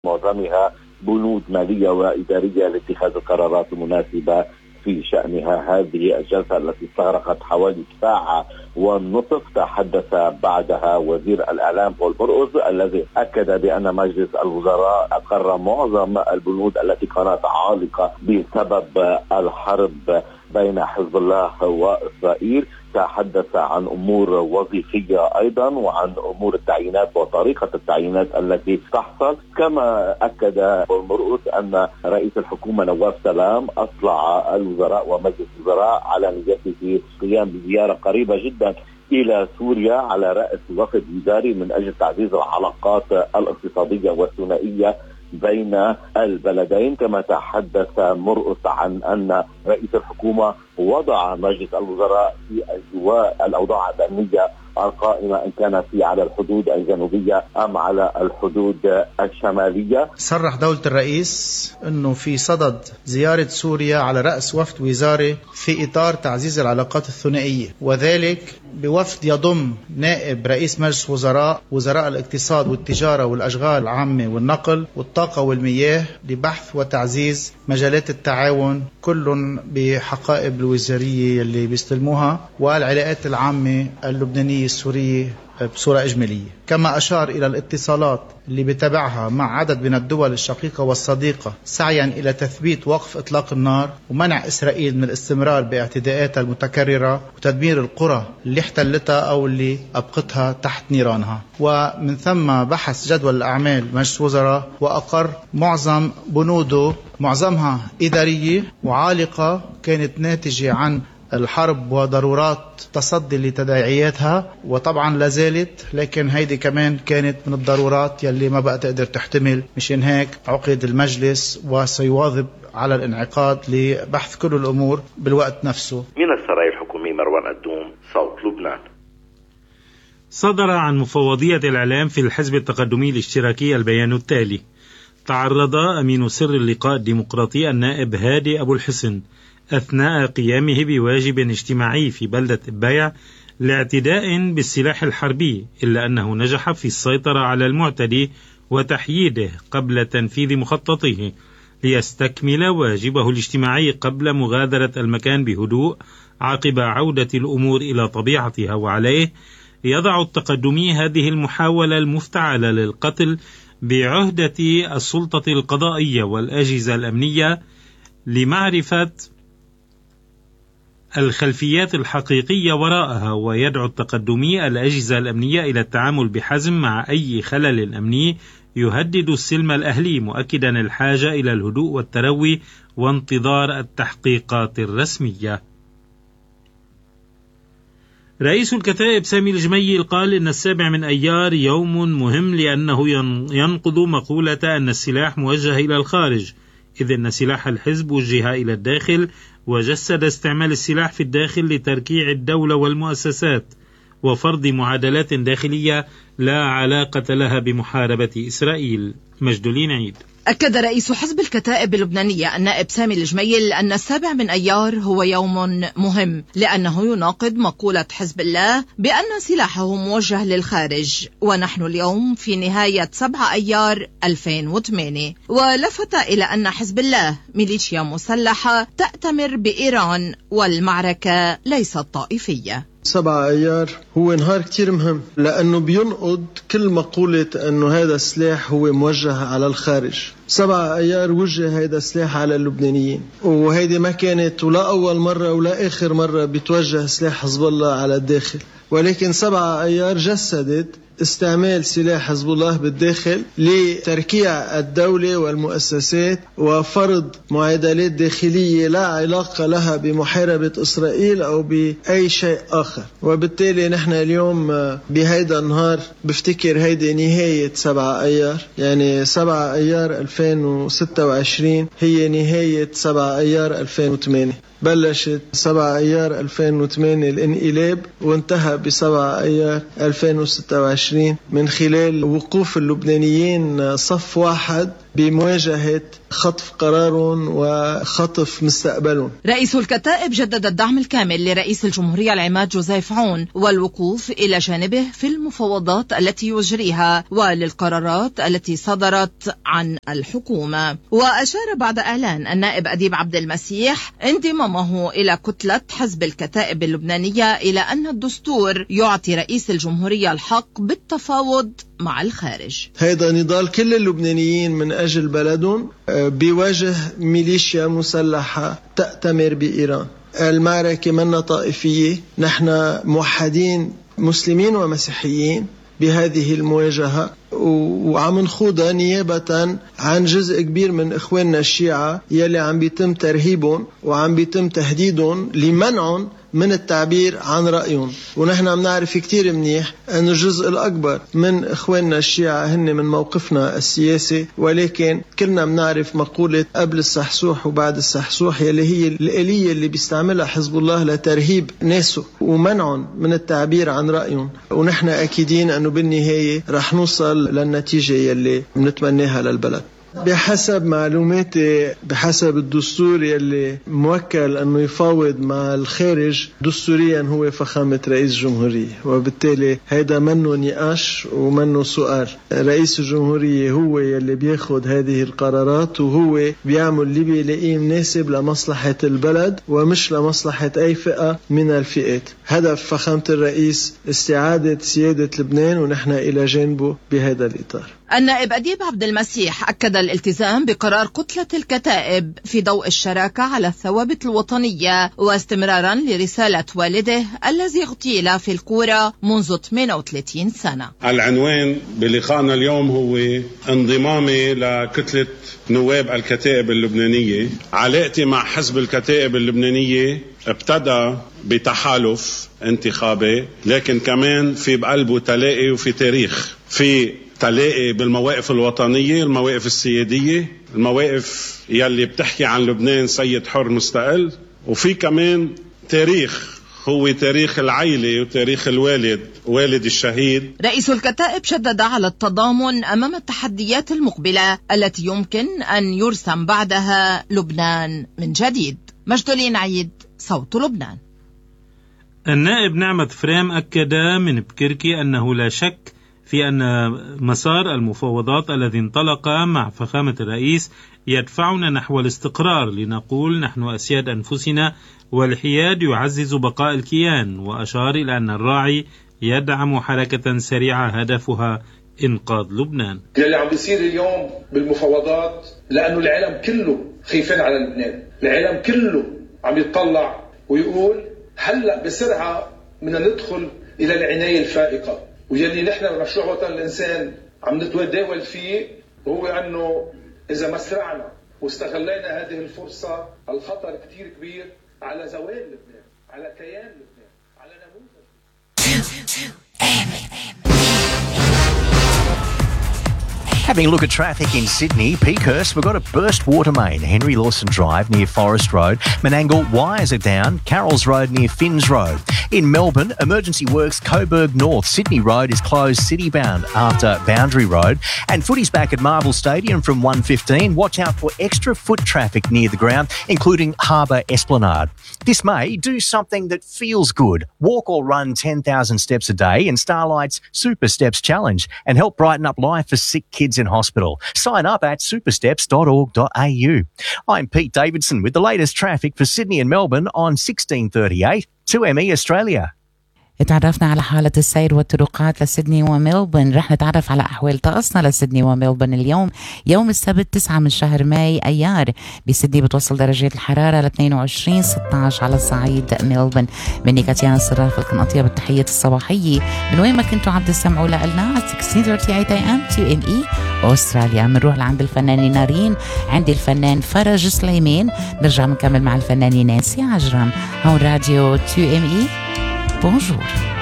معظمها بنود مالية وإدارية لاتخاذ القرارات المناسبة في شأنها. هذه الجلسة التي استغرقت حوالي ساعة ونصف تحدث بعدها وزير الإعلام بول مرقز الذي أكد بأن مجلس الوزراء أقر معظم البنود التي كانت عالقة بسبب الحرب بين حزب الله وإسرائيل. تحدث عن أمور وظيفية أيضا وعن أمور التعيينات وطريقة التعيينات التي تحصل. كما أكد بول مرقز أن رئيس الحكومة نواف سلام أطلع الوزراء ومجلس الوزراء على نيته القيام بزيارة قريبة جدا إلى سوريا على رأس وفد وزاري من أجل تعزيز العلاقات الاقتصادية والثنائية بين البلدين. كما تحدث مرقس عن أن رئيس الحكومة وضع مجلس الوزراء في أجواء الأوضاع الأمنية القائمة إن كانت على الحدود الجنوبية أم على الحدود الشمالية. صرح دولة الرئيس أنه في صدد زيارة سوريا على رأس وفد وزاري في إطار تعزيز العلاقات الثنائية، وذلك بوفد يضم نائب رئيس مجلس وزراء، وزراء الاقتصاد والتجارة والأشغال العامة والنقل والطاقة والمياه، لبحث وتعزيز مجالات التعاون كل بحقائب الوزارية اللي بيستلموها والعلاقات العامة اللبنانية السورية بصورة إجمالية. كما أشار إلى الاتصالات اللي بتابعها مع عدد من الدول الشقيقة والصديقة سعيا إلى تثبيت وقف إطلاق النار ومنع إسرائيل من الاستمرار باعتداءاتها المتكررة وتدمير القرى اللي احتلتها أو اللي أبقتها تحت نيرانها. ومن ثم بحث جدول الأعمال مجلس وزراء وأقر معظم بنوده، معظمها إدارية وعالقة كانت ناتجة عن الحرب وضرورات تصدي لتداعياتها، وطبعا لازالت، لكن هيدي كمان كانت من الضرورات يلي ما بقى تقدر تحتمل. مشان هيك عقد المجلس وسيواظب على الانعقاد لبحث كل الأمور بالوقت نفسه. من السراي الحكومي مروان الدوم، صوت لبنان. صدر عن مفوضية الإعلام في الحزب التقدمي الاشتراكي البيان التالي: تعرض أمين سر اللقاء الديمقراطي النائب هادي أبو الحسن أثناء قيامه بواجب اجتماعي في بلدة بيع لاعتداء بالسلاح الحربي، إلا أنه نجح في السيطرة على المعتدي وتحييده قبل تنفيذ مخططه ليستكمل واجبه الاجتماعي قبل مغادرة المكان بهدوء عقب عودة الأمور إلى طبيعتها. وعليه يضع التقدمي هذه المحاولة المفتعلة للقتل بعهدة السلطة القضائية والأجهزة الأمنية لمعرفة الخلفيات الحقيقية وراءها، ويدعو التقدمي الأجهزة الأمنية إلى التعامل بحزم مع أي خلل أمني يهدد السلم الأهلي، مؤكدا الحاجة إلى الهدوء والتروي وانتظار التحقيقات الرسمية. رئيس الكتائب سامي الجميل قال إن 7 من أيار يوم مهم لأنه ينقض مقولة أن السلاح موجه إلى الخارج، إذ أن سلاح الحزب وجه إلى الداخل، وجسد استعمال السلاح في الداخل لتركيع الدولة والمؤسسات وفرض معادلات داخلية لا علاقة لها بمحاربة إسرائيل. مجدولين عيد. أكد رئيس حزب الكتائب اللبنانية النائب سامي الجميل أن 7 من أيار هو يوم مهم لأنه يناقض مقولة حزب الله بأن سلاحه موجه للخارج، ونحن اليوم في نهاية 7 أيار 2008. ولفت إلى أن حزب الله ميليشيا مسلحة تأتمر بإيران والمعركة ليست طائفية. 7 أيار هو نهار كتير مهم لأنه بينقض كل مقولة أنه هذا السلاح هو موجه على الخارج. 7 أيار وجه هذا السلاح على اللبنانيين، وهيدي ما كانت ولا أول مرة ولا آخر مرة بيتوجه سلاح حزب الله على الداخل، ولكن 7 أيار جسدت استعمال سلاح حزب الله بالداخل لتركيع الدولة والمؤسسات وفرض معادلات داخلية لا علاقة لها بمحاربة إسرائيل أو بأي شيء آخر. وبالتالي نحن اليوم بهيدا النهار بفتكر هيدا نهاية 7 أيار، يعني 7 أيار 2026 هي نهاية 7 أيار 2008. بلشت 7 أيار 2008 الانقلاب وانتهى ب7 أيار 2026 من خلال وقوف اللبنانيين صف واحد بمواجهة خطف قرارهم وخطف مستقبلهم. رئيس الكتائب جدد الدعم الكامل لرئيس الجمهورية العماد جوزيف عون والوقوف إلى جانبه في المفاوضات التي يجريها وللقرارات التي صدرت عن الحكومة. وأشار بعد إعلان النائب أديب عبد المسيح انضمامه إلى كتلة حزب الكتائب اللبنانية إلى أن الدستور يعطي رئيس الجمهورية الحق بالتفاوض مع الخارج. هيدا نضال كل اللبنانيين من أجل بلدهم بوجه ميليشيا مسلحة تأتمر بإيران. المعركة منا طائفية، نحن موحدين مسلمين ومسيحيين بهذه المواجهة، وعم نخوضها نيابة عن جزء كبير من إخواننا الشيعة يلي عم بيتم ترهيبهم وعم بيتم تهديدهم لمنعهم من التعبير عن رأيهم. ونحن عم نعرف كتير منيح أن الجزء الأكبر من إخواننا الشيعة هن من موقفنا السياسي، ولكن كلنا بنعرف مقولة قبل السحسوح وبعد السحسوح يلي هي الآلية اللي بيستعملها حزب الله لترهيب ناسه ومنعهم من التعبير عن رأيهم. ونحن أكيدين أنه بالنهاية رح نوصل للنتيجة يلي بنتمناها للبلد. بحسب معلوماتي، بحسب الدستور يلي موكل أنه يفاوض مع الخارج دستوريا هو فخامة رئيس الجمهورية، وبالتالي هيدا منه نقاش ومنه سؤال. رئيس الجمهورية هو يلي بياخد هذه القرارات، وهو بيعمل اللي بيلاقيه مناسب لمصلحة البلد ومش لمصلحة أي فئة من الفئات. هدف فخامة الرئيس استعادة سيادة لبنان، ونحن إلى جانبه بهذا الإطار. النائب أديب عبد المسيح أكد الالتزام بقرار كتلة الكتائب في ضوء الشراكة على الثوابت الوطنية، واستمرارا لرسالة والده الذي اغتيل في الكورة منذ 38 سنة. العنوان بلقائنا اليوم هو انضمامي لكتلة نواب الكتائب اللبنانية. علاقتي مع حزب الكتائب اللبنانية ابتدى بتحالف انتخابي، لكن كمان في بقلبه تلاقي وفي تاريخ، في تلاقي بالمواقف الوطنية، المواقف السيادية، المواقف يلي بتحكي عن لبنان سيد حر مستقل، وفي كمان تاريخ هو تاريخ العائلة وتاريخ والد الشهيد. رئيس الكتائب شدد على التضامن أمام التحديات المقبلة التي يمكن أن يرسم بعدها لبنان من جديد. مجدولين عيد، صوت لبنان. النائب نعمة فريم أكد من بكركي أنه لا شك في أن مسار المفاوضات الذي انطلق مع فخامة الرئيس يدفعنا نحو الاستقرار، لنقول نحن أسياد أنفسنا، والحياد يعزز بقاء الكيان. وأشار إلى أن الراعي يدعم حركة سريعة هدفها إنقاذ لبنان. اللي عم بيصير اليوم بالمفاوضات لأنه العالم كله خايفين على لبنان، العالم كله عم يتطلع ويقول هلأ بسرعة بدنا ندخل إلى العناية الفائقة، ويلي نحن بمشروع وطن الإنسان عم نتداول فيه هو أنه إذا ما سرعنا واستغلينا هذه الفرصة الخطر كتير كبير على زوال لبنان، على كيان لبنان، على نموذج. Having a look at traffic in Sydney, Peakhurst, we've got a burst water main, Henry Lawson Drive near Forest Road. Menangle, wires are down, Carrolls Road near Finns Road. In Melbourne, emergency works Coburg North. Sydney Road is closed city-bound after Boundary Road. And footy's back at Marvel Stadium from 1:15. Watch out for extra foot traffic near the ground, including Harbour Esplanade. This May, do something that feels good. Walk or run 10,000 steps a day in Starlight's Super Steps Challenge and help brighten up life for sick kids in hospital. Sign up at supersteps.org.au. I'm Pete Davidson with the latest traffic for Sydney and Melbourne on 1638 2ME Australia. تعرفنا على حالة السير والطرقات لسيدني وميلبورن. رح نتعرف على أحوال طقسنا لسيدني وميلبورن اليوم. يوم السبت 9 من شهر ماي أيار. بسيدني بتوصل درجة الحرارة ل 22 16 على صعيد ميلبورن. مني كاتيانا الصراف لكم أطيب التحية الصباحية من وين ما كنتوا عم تسمعوا لنا 1638 AM 2ME أستراليا. منروح لعند الفنانين نارين، عندي الفنان فرج سليمان، نرجع نكمل مع الفنانين نانسي عجرم. هون راديو 2ME. Bonjour.